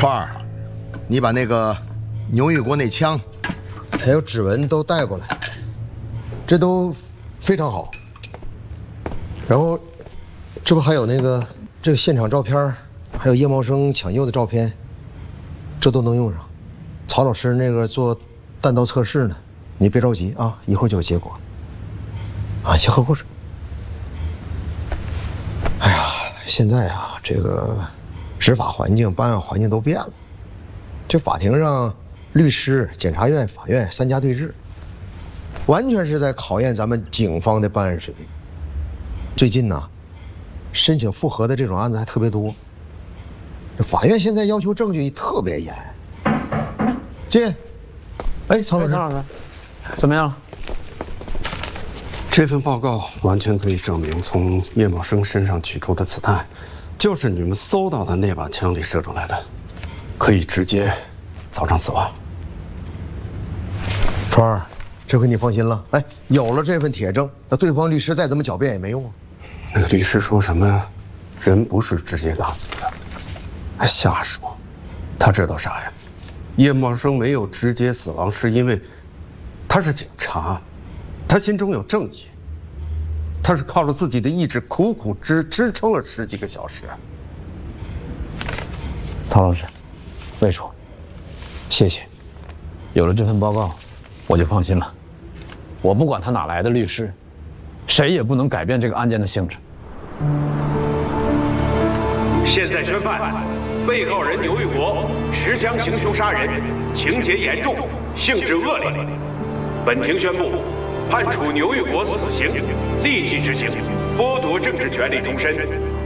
川儿，你把那个牛玉国那枪，还有指纹都带过来，这都非常好。然后，这不还有那个这个现场照片，还有叶茂生抢救的照片，这都能用上。曹老师那个做弹道测试呢，你别着急啊，一会儿就有结果。啊，先喝口水。哎呀，现在啊，这个执法环境、办案环境都变了。这法庭上，律师、检察院、法院三家对峙，完全是在考验咱们警方的办案水平。最近呢，申请复核的这种案子还特别多。这法院现在要求证据特别严。进。哎，曹老师， 怎么样了？ 这份报告完全可以证明，从叶茂生身上取出的子弹，就是你们搜到的那把枪里射出来的，可以直接造成死亡。 川儿，这回你放心了。哎，有了这份铁证，那对方律师再怎么狡辩也没用啊。 那个律师说什么，人不是直接打死的，还瞎说。他知道啥呀？叶茂生没有直接死亡，是因为他是警察，他心中有正义，他是靠着自己的意志苦苦支撑了10几个小时。 曹老师，魏处，谢谢。有了这份报告，我就放心了。我不管他哪来的律师，谁也不能改变这个案件的性质。 现在宣判，被告人牛玉国持枪行凶杀人，情节严重，性质恶劣。本庭宣布，判处牛玉国死刑，立即执行，剥夺政治权利终身。